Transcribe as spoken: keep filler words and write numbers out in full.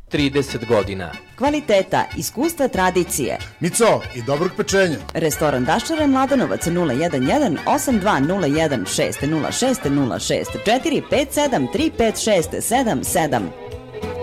trideset godina. Kvaliteta, iskustva, tradicije. Mico i dobrog pečenja. Restoran Daščara Mladenovac nula jedan jedan osam dva nula jedan šest nula šest nula šest četiri pet sedam tri pet šest sedam sedam.